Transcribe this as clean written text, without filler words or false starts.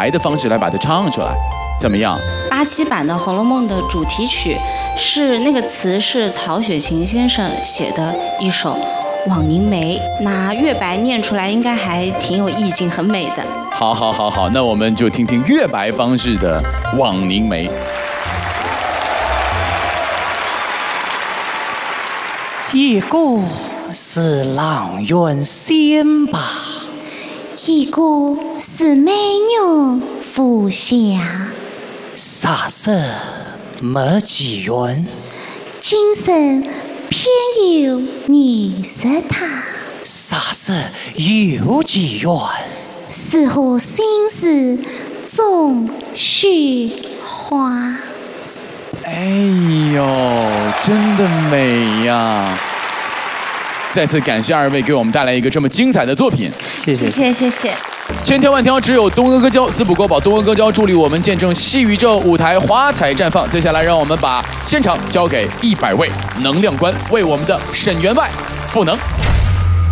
排的方式来把它唱出来，怎么样？ 巴西版的《红楼梦》的主题曲是那个词是曹雪芹先生写的一首《枉凝眉》，那月白念出来应该还挺有意境，很美的。 好，那我们就听听月白方式的《枉凝眉》。 一个是阆苑仙吧， 一个是美女福霞， 啥色没几缘， 今生偏有你识他， 啥色有几缘， 是何心事总虚华。 哎呦，真的美呀！再次感谢二位给我们带来一个这么精彩的作品， 谢谢。 千挑万挑，只有东阿哥胶，滋补国宝东阿哥胶助力我们见证戏宇宙舞台华彩绽放。接下来，让我们把现场交给100位能量官，为我们的沈员外赋能。